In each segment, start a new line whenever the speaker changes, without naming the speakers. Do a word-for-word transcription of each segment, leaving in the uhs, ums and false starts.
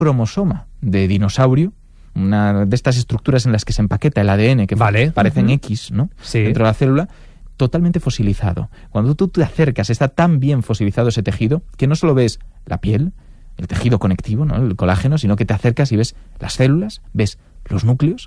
cromosoma de dinosaurio, una de estas estructuras en las que se empaqueta el A D N, que
vale.
parecen
uh-huh.
X, ¿no?
Sí.
Dentro de la célula, totalmente fosilizado. Cuando tú te acercas, está tan bien fosilizado ese tejido que no solo ves la piel, el tejido conectivo, ¿no? El colágeno, sino que te acercas y ves las células, ves los núcleos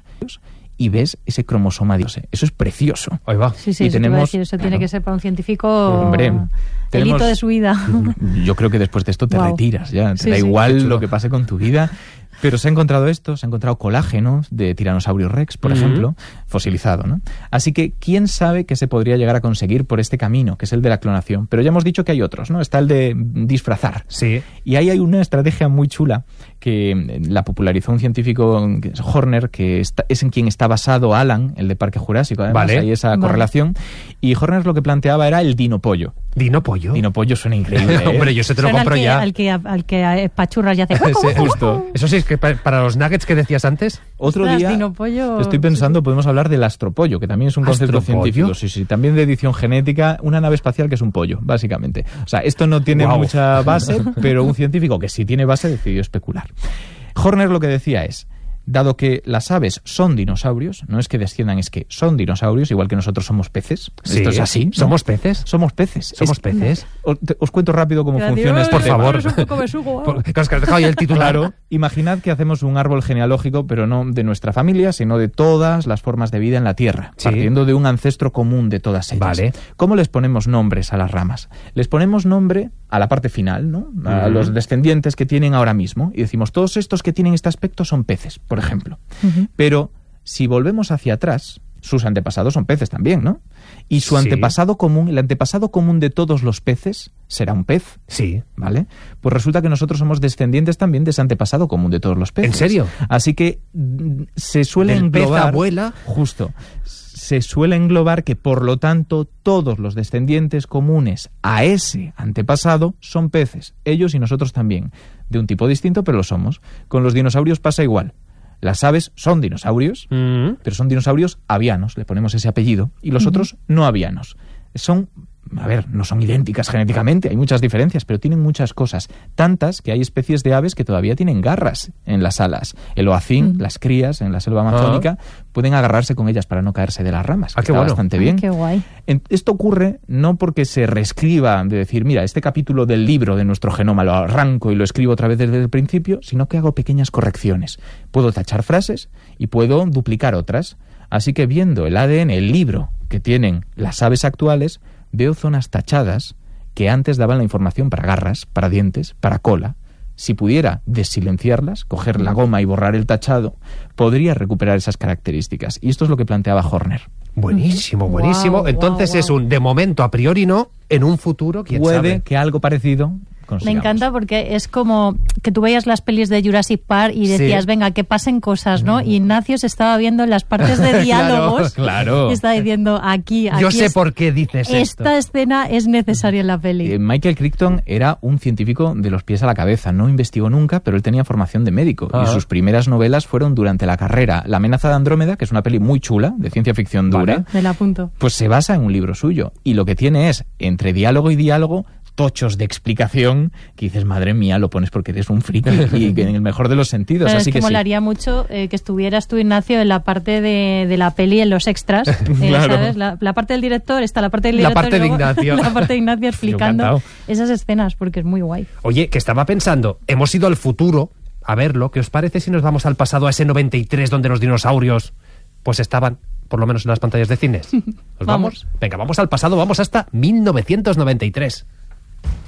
y ves ese cromosoma. Eso es precioso.
Ahí va.
Sí, sí,
y
eso,
tenemos,
decir, eso
claro,
tiene que ser para un científico
hombre,
el
tenemos,
hito de su vida.
Yo creo que después de esto te
wow.
retiras, ya. Te
sí,
da
sí.
igual lo que pase con tu vida. Pero se ha encontrado esto, se ha encontrado colágeno de Tyrannosaurus rex, por uh-huh. ejemplo, fosilizado, ¿no? Así que, ¿quién sabe qué se podría llegar a conseguir por este camino, que es el de la clonación? Pero ya hemos dicho que hay otros, ¿no? Está el de disfrazar.
Sí.
Y ahí hay una estrategia muy chula que la popularizó un científico, Horner, que está, es en quien está basado Alan, el de Parque Jurásico, además,
vale.
hay esa
vale.
correlación. Y Horner lo que planteaba era el dinopollo.
¿Dinopollo?
Dinopollo suena increíble, ¿eh?
Hombre, yo se te lo
Suena
compro
al que,
ya.
Al que, al que pachurras y hace...
Sí,
justo.
Eso sí, es que para los nuggets que decías antes...
Otro
Ostras,
día,
dinopollo,
estoy pensando,
sí.
podemos hablar del astropollo, que también es un concepto
¿Astropollo?
científico. Sí, sí, también de edición genética, una nave espacial que es un pollo, básicamente. O sea, esto no tiene
wow.
mucha base, pero un científico que sí tiene base decidió especular. Horner lo que decía es, dado que las aves son dinosaurios, no es que desciendan, es que son dinosaurios, igual que nosotros somos peces.
Sí.
Esto es así, ¿no?
¿Somos peces?
Somos peces.
¿Somos
es,
peces?
Os, os cuento rápido cómo
Te
funciona
digo,
este
por
tema.
favor.
Es un poco besugo, wow.
Porque has dejado ya el titular.
Claro, imaginad que hacemos un árbol genealógico, pero no de nuestra familia, sino de todas las formas de vida en la Tierra,
sí.
partiendo de un ancestro común de todas ellas.
Vale.
¿Cómo les ponemos nombres a las ramas? Les ponemos nombre a la parte final, ¿no? A uh-huh. los descendientes que tienen ahora mismo, y decimos, todos estos que tienen este aspecto son peces, por ejemplo. Uh-huh. Pero si volvemos hacia atrás, sus antepasados son peces también, ¿no? Y su
sí.
antepasado común, el antepasado común de todos los peces, será un pez.
Sí.
¿Vale? Pues resulta que nosotros somos descendientes también de ese antepasado común de todos los peces.
¿En serio?
Así que se suele
Del
englobar...
pez abuela.
Justo. Se suele englobar que, por lo tanto, todos los descendientes comunes a ese antepasado son peces. Ellos y nosotros también. De un tipo distinto, pero lo somos. Con los dinosaurios pasa igual. Las aves son dinosaurios,
mm.
pero son dinosaurios avianos, le ponemos ese apellido, y los uh-huh. otros no avianos. Son, a ver, no son idénticas genéticamente, hay muchas diferencias, pero tienen muchas cosas. Tantas que hay especies de aves que todavía tienen garras en las alas. El oacín, uh-huh. las crías en la selva amazónica, uh-huh. pueden agarrarse con ellas para no caerse de las ramas.
Ah,
que
qué
está
bueno.
bastante bien.
Ay, qué guay.
Esto ocurre no porque se reescriba, de decir, mira, este capítulo del libro de nuestro genoma lo arranco y lo escribo otra vez desde el principio, sino que hago pequeñas correcciones. Puedo tachar frases y puedo duplicar otras. Así que viendo el A D N, el libro que tienen las aves actuales, veo zonas tachadas que antes daban la información para garras, para dientes, para cola. Si pudiera desilenciarlas, coger la goma y borrar el tachado, podría recuperar esas características. Y esto es lo que planteaba Horner.
Buenísimo, buenísimo.
Wow,
Entonces
wow,
es
wow.
un, de momento, a priori no, en un futuro, quién
Puede
sabe.
que algo parecido consigamos.
Me encanta porque es como que tú veías las pelis de Jurassic Park y decías,
sí.
venga, que pasen cosas, ¿no? Y Ignacio se estaba viendo en las partes de diálogos.
Claro.
Y estaba diciendo, aquí, aquí
Yo sé
es,
por qué dices
esta
esto.
escena es necesaria en la peli.
Eh, Michael Crichton era un científico de los pies a la cabeza. No investigó nunca, pero él tenía formación de médico.
Ah.
Y sus primeras novelas fueron durante la carrera. La amenaza de Andrómeda, que es una peli muy chula, de ciencia ficción dura,
Vale.
Me la apunto.
pues se basa en un libro suyo. Y lo que tiene es, entre diálogo y diálogo, tochos de explicación que dices, madre mía, lo pones porque eres un friki y en el mejor de los sentidos.
Pero
Así
es que,
que
molaría
sí.
mucho eh, que estuvieras tú, Ignacio, en la parte de, de la peli, en los extras. Eh,
Claro.
¿sabes? La, la parte del director, está la parte del
La
director.
parte
y
de
luego
Ignacio.
La parte de Ignacio explicando
encantado.
esas escenas, porque es muy guay.
Oye, que estaba pensando, hemos ido al futuro a verlo. ¿Qué os parece si nos vamos al pasado, a ese noventa y tres, donde los dinosaurios pues estaban, por lo menos en las pantallas de cines? ¿Nos vamos?
Vamos.
Venga, vamos al pasado, vamos hasta mil novecientos noventa y tres.